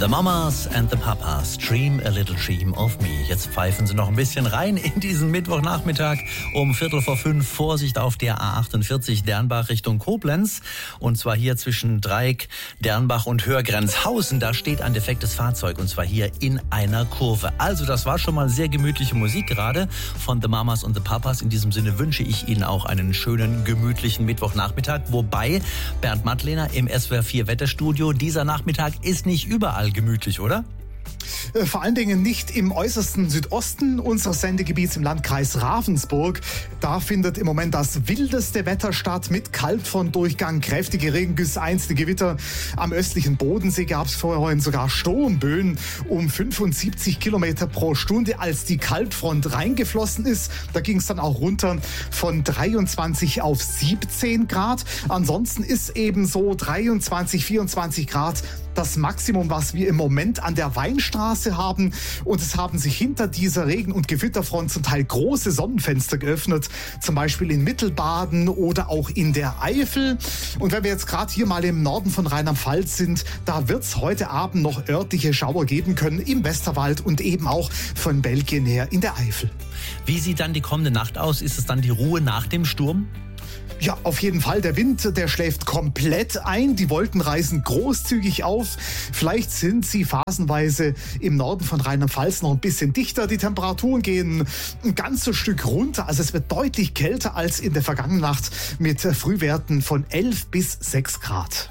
The Mamas and the Papas, Dream a Little Dream of Me. Jetzt pfeifen sie noch ein bisschen rein in diesen Mittwochnachmittag um 4:45. Vorsicht auf der A48 Dernbach Richtung Koblenz. Und zwar hier zwischen Dreieck, Dernbach und Hörgrenzhausen. Da steht ein defektes Fahrzeug und zwar hier in einer Kurve. Also das war schon mal sehr gemütliche Musik gerade von The Mamas und the Papas. In diesem Sinne wünsche ich Ihnen auch einen schönen, gemütlichen Mittwochnachmittag. Wobei Bernd Mattlehner im SWR 4 Wetterstudio, dieser Nachmittag ist nicht überall gemütlich, oder? Vor allen Dingen nicht im äußersten Südosten unseres Sendegebiets im Landkreis Ravensburg. Da findet im Moment das wildeste Wetter statt mit Kaltfrontdurchgang, kräftige Regengüsse, einzelne Gewitter. Am östlichen Bodensee gab es vorhin sogar Sturmböen um 75 Kilometer pro Stunde, als die Kaltfront reingeflossen ist. Da ging es dann auch runter von 23 auf 17 Grad. Ansonsten ist eben so 23, 24 Grad das Maximum, was wir im Moment an der Weinstraße haben. Und es haben sich hinter dieser Regen- und Gewitterfront zum Teil große Sonnenfenster geöffnet, zum Beispiel in Mittelbaden oder auch in der Eifel. Und wenn wir jetzt gerade hier mal im Norden von Rheinland-Pfalz sind, da wird es heute Abend noch örtliche Schauer geben können im Westerwald und eben auch von Belgien her in der Eifel. Wie sieht dann die kommende Nacht aus? Ist es dann die Ruhe nach dem Sturm? Ja, auf jeden Fall. Der Wind, der schläft komplett ein. Die Wolken reißen großzügig auf. Vielleicht sind sie phasenweise im Norden von Rheinland-Pfalz noch ein bisschen dichter. Die Temperaturen gehen ein ganzes Stück runter. Also es wird deutlich kälter als in der vergangenen Nacht mit Frühwerten von 11 bis 6 Grad.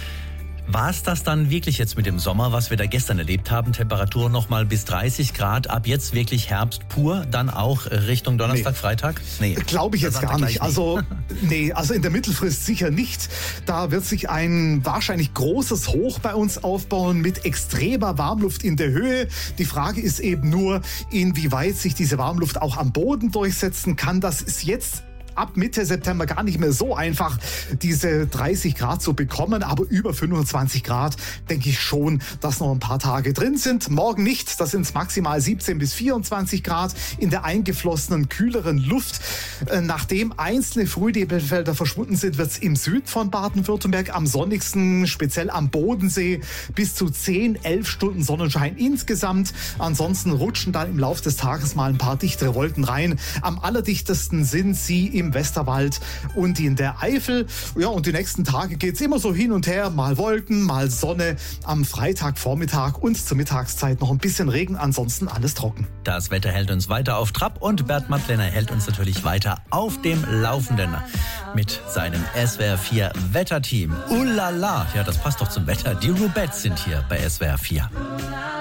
War es das dann wirklich jetzt mit dem Sommer, was wir da gestern erlebt haben? Temperaturen noch mal bis 30 Grad, ab jetzt wirklich Herbst pur, dann auch Richtung Donnerstag, Freitag? Nee. Glaube ich jetzt gar nicht. Also in der Mittelfrist sicher nicht. Da wird sich ein wahrscheinlich großes Hoch bei uns aufbauen mit extremer Warmluft in der Höhe. Die Frage ist eben nur, inwieweit sich diese Warmluft auch am Boden durchsetzen kann. Das ist jetzt ab Mitte September gar nicht mehr so einfach, diese 30 Grad zu bekommen. Aber über 25 Grad denke ich schon, dass noch ein paar Tage drin sind. Morgen nicht, da sind es maximal 17 bis 24 Grad in der eingeflossenen, kühleren Luft. Nachdem einzelne Frühnebelfelder verschwunden sind, wird es im Süden von Baden-Württemberg am sonnigsten, speziell am Bodensee, bis zu 10, 11 Stunden Sonnenschein insgesamt. Ansonsten rutschen dann im Laufe des Tages mal ein paar dichtere Wolken rein. Am allerdichtesten sind sie im Westerwald und in der Eifel. Ja, und die nächsten Tage geht es immer so hin und her. Mal Wolken, mal Sonne. Am Freitagvormittag und zur Mittagszeit noch ein bisschen Regen. Ansonsten alles trocken. Das Wetter hält uns weiter auf Trab und Bert Mattlehner hält uns natürlich weiter auf dem Laufenden mit seinem SWR 4 Wetterteam. Ulala, ja, das passt doch zum Wetter. Die Rubettes sind hier bei SWR 4.